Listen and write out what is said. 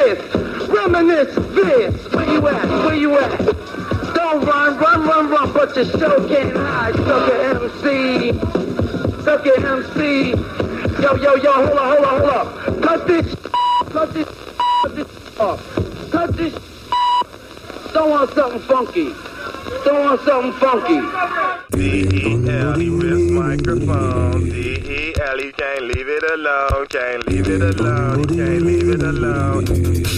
this. Reminisce this. Where you at? Where you at? Don't run, but your show can't hide. Sucker MC. Sucker MC. Yo, hold up. Cut this off. Cut this. Don't want something funky. D-E-L, he missed microphone. D-E-L, you can't leave it alone.